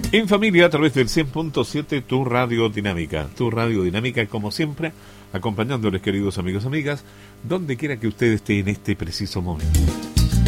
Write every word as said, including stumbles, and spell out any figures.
En familia, a través del cien punto siete, tu radio dinámica. Tu radio dinámica, como siempre, acompañándoles, queridos amigos, amigas, donde quiera que usted esté en este preciso momento.